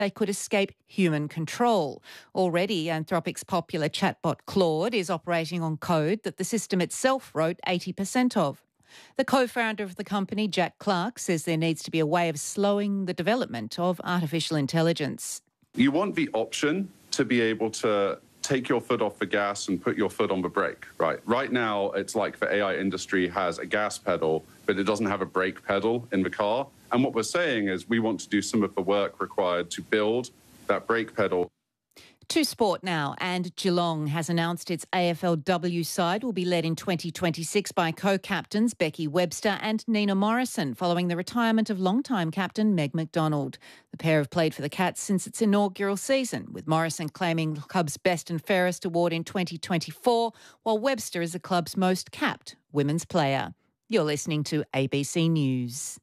they could escape human control. Already, Anthropic's popular chatbot Claude is operating on code that the system itself wrote 80% of. The co-founder of the company, Jack Clark, says there needs to be a way of slowing the development of artificial intelligence. You want the option to be able to take your foot off the gas and put your foot on the brake, right? Right now, it's like the AI industry has a gas pedal, but it doesn't have a brake pedal in the car. And what we're saying is we want to do some of the work required to build that brake pedal. To sport now, and Geelong has announced its AFLW side will be led in 2026 by co-captains Becky Webster and Nina Morrison, following the retirement of long-time captain Meg McDonald. The pair have played for the Cats since its inaugural season, with Morrison claiming the club's Best and Fairest award in 2024, while Webster is the club's most capped women's player. You're listening to ABC News.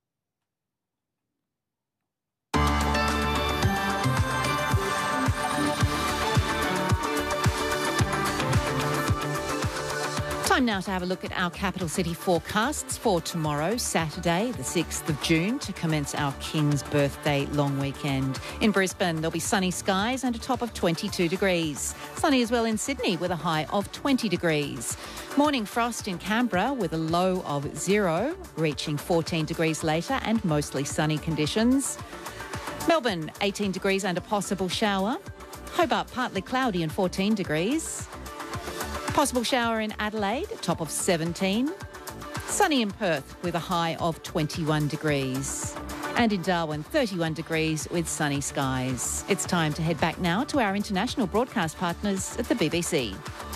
Time now to have a look at our capital city forecasts for tomorrow, Saturday, the 6th of June, to commence our King's Birthday long weekend. In Brisbane, there'll be sunny skies and a top of 22 degrees. Sunny as well in Sydney with a high of 20 degrees. Morning frost in Canberra with a low of 0, reaching 14 degrees later, and mostly sunny conditions. Melbourne, 18 degrees and a possible shower. Hobart, partly cloudy and 14 degrees. Possible shower in Adelaide, top of 17. Sunny in Perth with a high of 21 degrees. And in Darwin, 31 degrees with sunny skies. It's time to head back now to our international broadcast partners at the BBC.